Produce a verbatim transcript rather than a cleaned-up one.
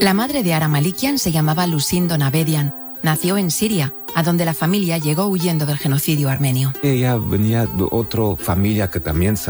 La madre de Ara Malikian se llamaba Lucindo Nabedian. Nació en Siria, a donde la familia llegó huyendo del genocidio armenio. Ella venía de otra familia que también